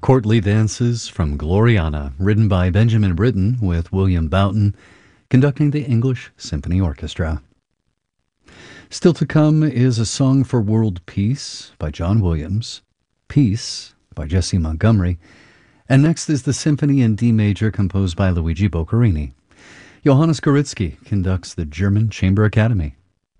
Courtly Dances from Gloriana, written by Benjamin Britten with William Boughton conducting the English Symphony Orchestra. Still to come is A Song for World Peace by John Williams, Peace by Jesse Montgomery, and next is the Symphony in D Major composed by Luigi Boccherini. Johannes Gorizki conducts the German Chamber Academy.